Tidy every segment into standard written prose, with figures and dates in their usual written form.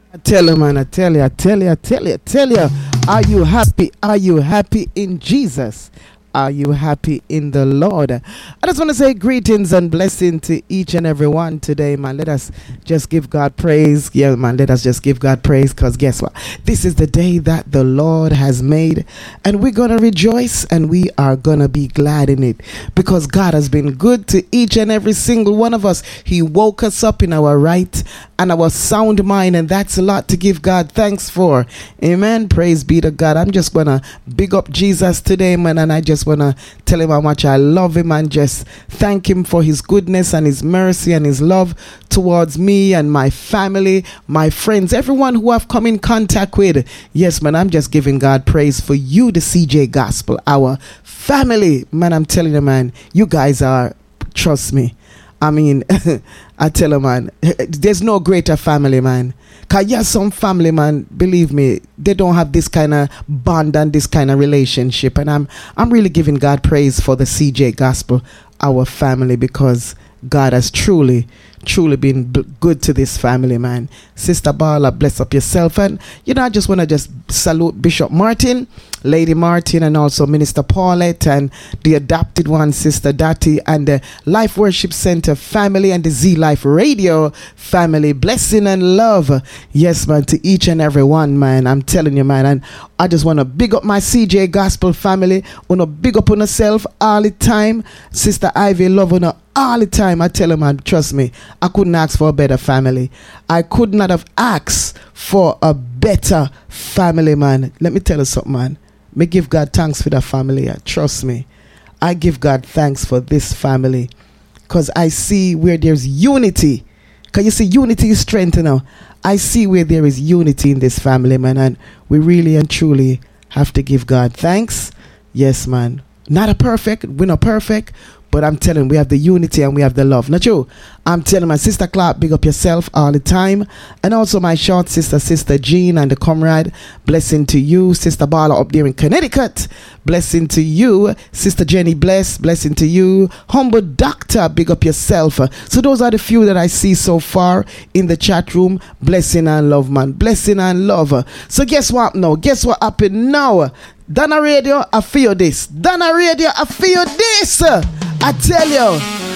I tell you, man, I tell you, I tell you, I tell you, I tell you. Are you happy? Are you happy in Jesus? Are you happy in the Lord? I just want to say greetings and blessing to each and every one today, man. Let us just give God praise. Yeah, man, let us just give God praise, because guess what? This is the day that the Lord has made, and we're going to rejoice and we are going to be glad in it, because God has been good to each and every single one of us. He woke us up in our right and our sound mind, and that's a lot to give God thanks for. Amen. Praise be to God. I'm just going to big up Jesus today, man, and I just want to tell him how much I love him and just thank him for his goodness and his mercy and his love towards me and my family, my friends, everyone who I've come in contact with. Yes, man, I'm just giving God praise for you, the CJ Gospel, our family. Man, I'm telling you, man, you guys are, trust me. I mean, I tell you, man, there's no greater family, man. Because yeah, some family, man, believe me, they don't have this kind of bond and this kind of relationship. And I'm really giving God praise for the CJ Gospel, our family, because God has truly been good to this family, man. Sister Bala, bless up yourself. And, you know, I just want to just salute Bishop Martin, Lady Martin, and also Minister Paulette, and the adopted one, Sister Dati, and the Life Worship Center family, and the Z Life Radio family. Blessing and love. Yes, man, to each and every one, man. I'm telling you, man. And I just want to big up my CJ Gospel family. Want to big up on herself all the time. Sister Ivy, love on her all the time. I tell her, man, trust me, I couldn't ask for a better family. I could not have asked for a better family, man. Let me tell you something, man. Me give God thanks for that family. Trust me. I give God thanks for this family, because I see where there's unity. Because you see, unity is strength, you know. I see where there is unity in this family, man. And we really and truly have to give God thanks. Yes, man. We're not perfect. But I'm telling you, we have the unity and we have the love. Not you. I'm telling my Sister Clark, big up yourself all the time. And also my short sister, Sister Jean, and the comrade. Blessing to you. Sister Bala up there in Connecticut. Blessing to you. Sister Jenny, blessing to you. Humble Doctor, big up yourself. So those are the few that I see so far in the chat room. Blessing and love, man. Blessing and love. So guess what now? Guess what happened now? Dana Radio, I feel this. Dana Radio, I feel this. I tell you.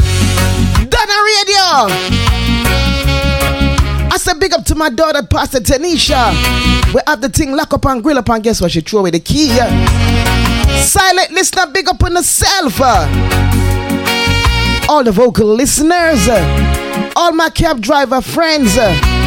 Dana Radio. I said big up to my daughter, Pastor Tanisha. We have the thing lock up and grill up, and guess what? She threw away the key. Silent listener, big up on herself. All the vocal listeners. All my cab driver friends.